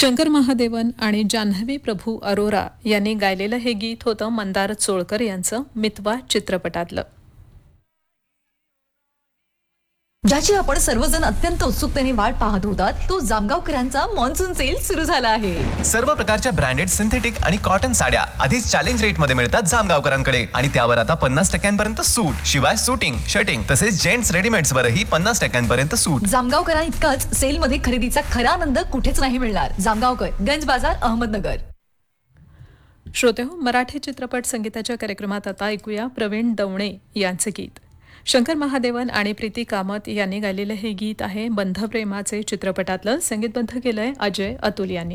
शंकर महादेवन आणि जान्हवी प्रभू अरोरा यांनी गायलेलं हे गीत होतं मंदार चोळकर यांचं मितवा चित्रपटातलं. ज्याची आपण सर्वजण अत्यंत उत्सुकतेने वाट पाहत होतात तो जामगावकरांचा मॉन्सून सेल सुरू झाला आहे. सर्व प्रकारच्या ब्रँडेड सिंथेटिक आणि कॉटन साड्या आधीच चॅलेंज रेट मध्ये मिळतात जामगावकरांकडे आणि त्यावर आता 50% सूट. शिवाय शूटिंग, शर्टिंग तसेच जेंट्स रेडीमेड्स वरही 50% सूट. जामगावकरां इतकाच सेल मध्ये खरेदीचा खरा आनंद कुठेच नाही मिळणार. जामगावकर, गंज बाजार, अहमदनगर. श्रोतेहो, मराठी चित्रपट संगीताच्या कार्यक्रमात आता ऐकूया प्रवीण दवणे यांचे गीत. शंकर महादेवन आणि प्रीती कामत यांनी गायलेलं हे गीत आहे बंध प्रेमाचे चित्रपटातलं. संगीतबद्ध केलंय अजय अतुल यांनी.